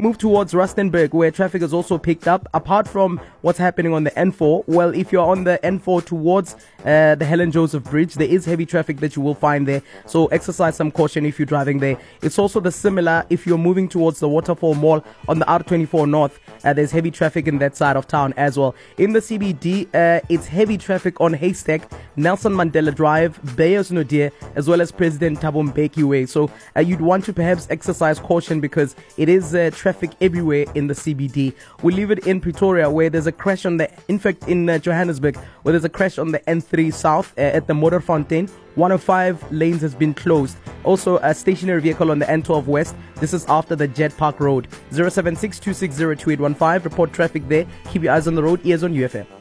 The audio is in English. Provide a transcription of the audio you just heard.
move towards Rustenburg, where traffic is also picked up. Apart from what's happening on the N4, well, if you're on the N4 towards the Helen Joseph Bridge, there is heavy traffic that you will find there. So exercise some caution if you're driving there. It's also the similar if you're moving towards the Waterfall Mall on the R24 North. There's heavy traffic in that side of town as well. In the CBD, it's heavy traffic on Haystack, Nelson Mandela Drive, Bayers Nodir, as well as President Thabo Mbeki Way. So you'd want to perhaps exercise caution because it is traffic everywhere in the CBD. We'll leave it in Pretoria, where there's a crash in Johannesburg, where there's a crash on the N3 South at the Modderfontein. 105 lanes has been closed. Also, a stationary vehicle on the N12 West. This is after the Jet Park Road. 076 260 2815. Report traffic there. Keep your eyes on the road. Ears on UFM.